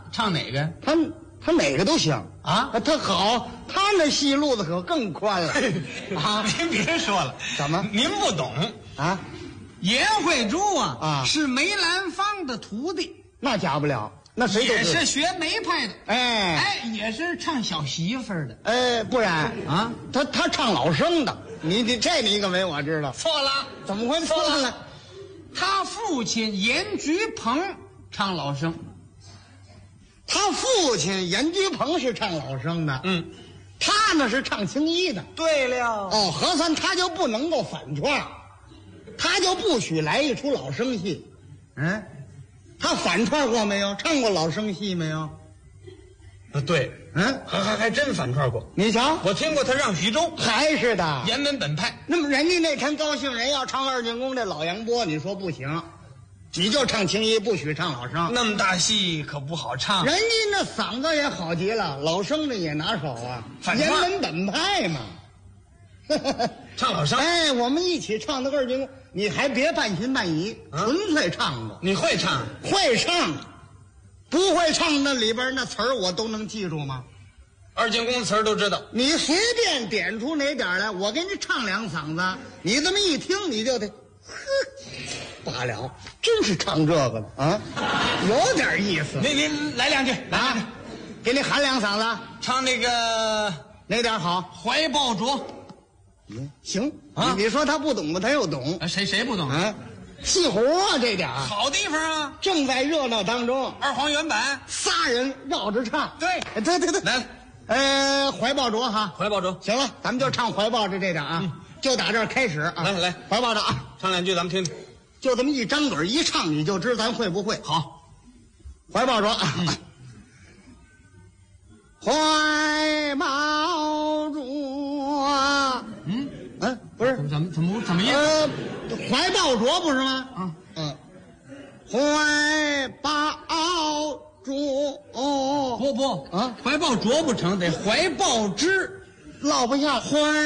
唱哪个？ 他哪个都行啊？ 他好，他那戏路子可更宽了啊！ 您别说了， 怎么？ 您不懂啊？ 严慧珠是梅兰芳的徒弟， 那假不了，那谁都也是学梅派的，也是唱小媳妇儿的，不然啊， 他唱老生的，你可没我知道。 错了， 怎么会错了？ 他父亲严菊鹏唱老生。 他父亲严菊鹏是唱老生的，他呢是唱青衣的。 对了， 何三他就不能够反串，他就不许来一出老生戏。他反串过没有？唱过老生戏没有？ 对，还真反串过。 你瞧， 我听过他让徐州， 还是的严门本派。 那么人家那天高兴，人要唱二进宫这老杨波，你说不行。你就唱青衣，不许唱老生。 那么大戏可不好唱。 人家那嗓子也好极了，老生的也拿手啊，严门本派嘛。 唱老生。 我们一起唱的二进宫，你还别半信半疑，纯粹唱过。 你会唱？ 会唱，不会唱那里边那词儿我都能记住吗？ 二进宫词儿都知道。 你随便点出哪点来，我给你唱两嗓子，你这么一听你就得。罢了，真是唱这个的啊，有点意思。 您来两句啊，给你喊两嗓子， 唱那个哪点好？ 怀抱着。 行啊，你说他不懂吧？他又懂。 谁不懂啊？戏胡啊，这点好地方啊， 正在热闹当中。 二黄原版仨人绕着唱。对， 来了。怀抱着哈， 怀抱着。 行了，咱们就唱怀抱着这点啊，就打这儿开始啊。 来， 怀抱着啊， 唱两句咱们听听。 就这么一张嘴一唱，你就知咱会不会。 好， 怀抱着，怀抱着，不是， 怎么意思？ 怀抱着不是吗？怀抱着， 不怀抱着不成，得怀抱之， 落不下怀。